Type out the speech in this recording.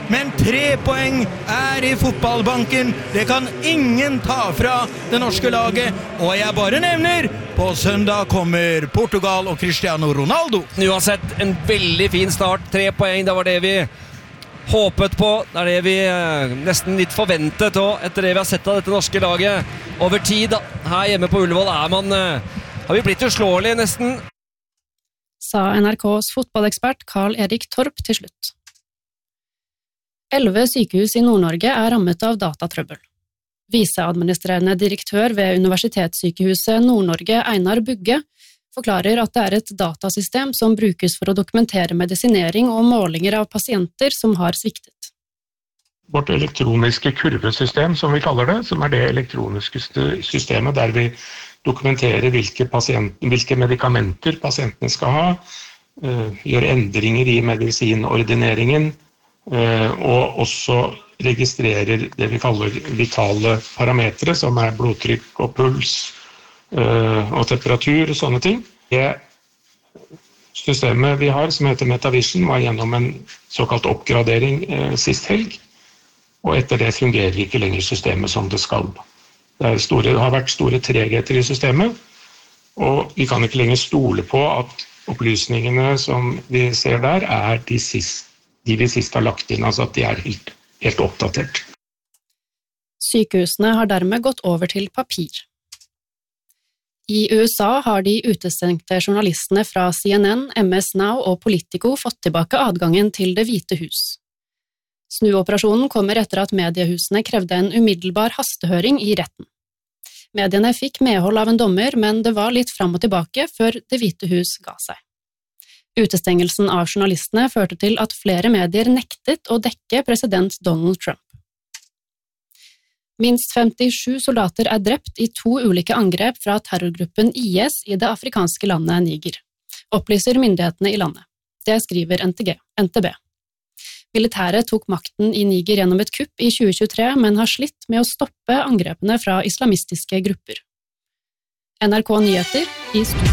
men 3 poeng i fotballbanken. Det kan ingen ta fra det norske laget, og jeg bare nevner, på søndag kommer Portugal og Cristiano Ronaldo. Uansett, en veldig fin start, 3 poeng, det var det vi håpet på, det det vi nesten litt forventet, og etter det vi har sett av dette norske laget over tid, her hjemme på Ullevål har vi blitt uslåelige nesten. Sa NRKs fotballekspert Karl Erik Torp til slutt. 11 sykehus i Nord-Norge rammet av datatrøbbel. Viseadministrerende direktør ved Universitetssykehuset Nord-Norge, Einar Bugge, forklarer at det et datasystem som brukes for å dokumentere medisinering og målinger av pasienter som har sviktet. Vårt elektroniske kurvesystem, som vi kaller det, som det elektroniske systemet der vi dokumenterer hvilke medikamenter pasientene skal ha, gjør endringer i medisinordineringen, og også registrerer det vi kaller vitale parametre, som blodtrykk og puls og temperatur og sånne ting. Det systemet vi har, som heter MetaVision, var gjennom en såkalt oppgradering sist helg, og etter det fungerer ikke lenger systemet som det skal. Det har vært store tregheter i systemet, og vi kan ikke lenger stole på at opplysningene som vi ser der de vi sist har lagt inn, altså at de helt oppdatert. Sykehusene har dermed gått over til papir. I USA har de utestengte journalistene fra CNN, MS Now og Politico fått tilbake adgangen til Det hvite hus. Snuoperasjonen kommer etter at mediehusene krevde en umiddelbar hastehøring i retten. Mediene fikk medhold av en dommer, men det var litt fram og tilbake før Det hvite hus ga seg. Utestengelsen av journalistene førte til at flere medier nektet å dekke president Donald Trump. Minst 57 soldater drept i 2 ulike angrep fra terrorgruppen IS i det afrikanske landet Niger, opplyser myndighetene i landet. Det skriver NTB. Militæret tok makten i Niger gjennom et kupp i 2023, men har slitt med å stoppe angrepene fra islamistiske grupper. NRK Nyheter i studio.